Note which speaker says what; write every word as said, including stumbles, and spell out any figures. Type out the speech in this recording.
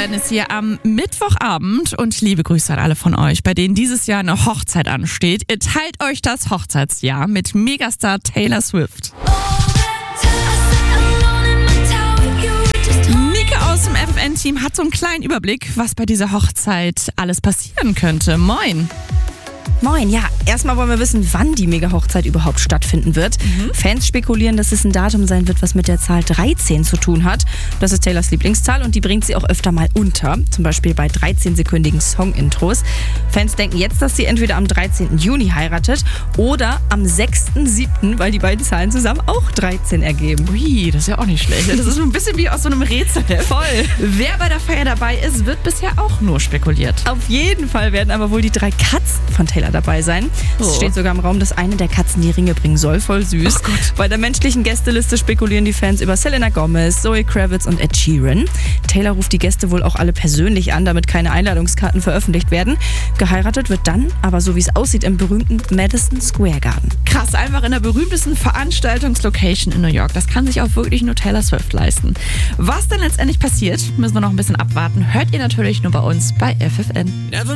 Speaker 1: F N ist hier am Mittwochabend und liebe Grüße an alle von euch, bei denen dieses Jahr eine Hochzeit ansteht. Ihr teilt euch das Hochzeitsjahr mit Megastar Taylor Swift. Nike aus dem F F N-Team hat so einen kleinen Überblick, was bei dieser Hochzeit alles passieren könnte. Moin!
Speaker 2: Moin, ja, erstmal wollen wir wissen, wann die Mega-Hochzeit überhaupt stattfinden wird. Mhm. Fans spekulieren, dass es ein Datum sein wird, was mit der Zahl dreizehn zu tun hat. Das ist Taylors Lieblingszahl und die bringt sie auch öfter mal unter, zum Beispiel bei dreizehn-sekündigen Song-Intros. Fans denken jetzt, dass sie entweder am dreizehnten Juni heiratet oder am sechsten siebten, weil die beiden Zahlen zusammen auch dreizehn ergeben.
Speaker 1: Ui, das ist ja auch nicht schlecht. Das ist so ein bisschen wie aus so einem Rätsel.
Speaker 2: Voll.
Speaker 1: Wer bei der Feier dabei ist, wird bisher auch nur spekuliert.
Speaker 2: Auf jeden Fall werden aber wohl die drei Katzen von Taylor dabei sein. Es
Speaker 1: Oh.
Speaker 2: steht sogar im Raum, dass eine der Katzen die Ringe bringen soll. Voll süß.
Speaker 1: Oh Gott.
Speaker 2: Bei der menschlichen Gästeliste spekulieren die Fans über Selena Gomez, Zoe Kravitz und Ed Sheeran. Taylor ruft die Gäste wohl auch alle persönlich an, damit keine Einladungskarten veröffentlicht werden. Geheiratet wird dann, aber so wie es aussieht, im berühmten Madison Square Garden.
Speaker 1: Krass, einfach in der berühmtesten Veranstaltungslocation in New York. Das kann sich auch wirklich nur Taylor Swift leisten. Was dann letztendlich passiert, müssen wir noch ein bisschen abwarten. Hört ihr natürlich nur bei uns bei F F N.